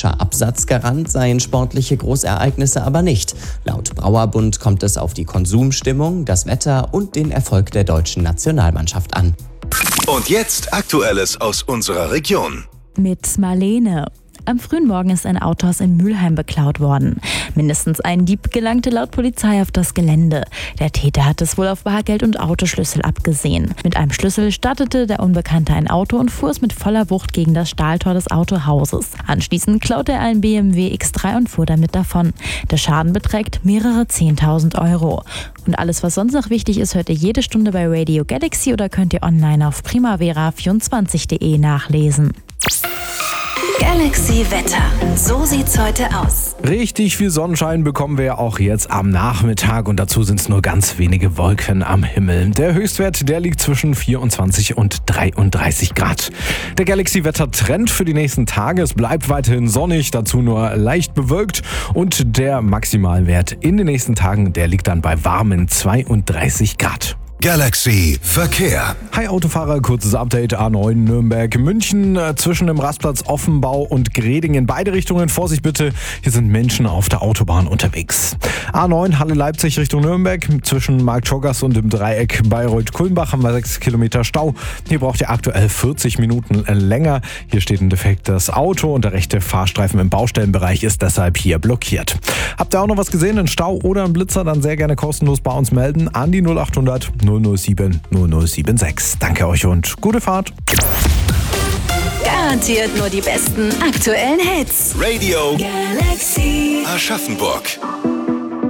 Deutscher Absatzgarant seien sportliche Großereignisse aber nicht. Laut Brauerbund kommt es auf die Konsumstimmung, das Wetter und den Erfolg der deutschen Nationalmannschaft an. Und jetzt Aktuelles aus unserer Region. Mit Marlene. Am frühen Morgen ist ein Autohaus in Mülheim beklaut worden. Mindestens ein Dieb gelangte laut Polizei auf das Gelände. Der Täter hat es wohl auf Bargeld und Autoschlüssel abgesehen. Mit einem Schlüssel startete der Unbekannte ein Auto und fuhr es mit voller Wucht gegen das Stahltor des Autohauses. Anschließend klaute er einen BMW X3 und fuhr damit davon. Der Schaden beträgt mehrere 10.000 Euro. Und alles, was sonst noch wichtig ist, hört ihr jede Stunde bei Radio Galaxy oder könnt ihr online auf primavera24.de nachlesen. Galaxy Wetter. So sieht's heute aus. Richtig viel Sonnenschein bekommen wir auch jetzt am Nachmittag und dazu sind es nur ganz wenige Wolken am Himmel. Der Höchstwert, der liegt zwischen 24 und 33 Grad. Der Galaxy-Wetter-Trend für die nächsten Tage, es bleibt weiterhin sonnig, dazu nur leicht bewölkt und der Maximalwert in den nächsten Tagen, der liegt dann bei warmen 32 Grad. Galaxy Verkehr. Hi Autofahrer, kurzes Update A9 Nürnberg-München zwischen dem Rastplatz Offenbau und Greding in beide Richtungen. Vorsicht bitte, hier sind Menschen auf der Autobahn unterwegs. A9 Halle Leipzig Richtung Nürnberg zwischen Marktschoggas und dem Dreieck Bayreuth-Kulmbach haben wir 6 Kilometer Stau. Hier braucht ihr aktuell 40 Minuten länger. Hier steht ein defektes Auto und der rechte Fahrstreifen im Baustellenbereich ist deshalb hier blockiert. Habt ihr auch noch was gesehen, einen Stau oder einen Blitzer, dann sehr gerne kostenlos bei uns melden an die 0800 007 0076. Danke euch und gute Fahrt. Garantiert nur die besten aktuellen Hits. Radio Galaxy. Aschaffenburg.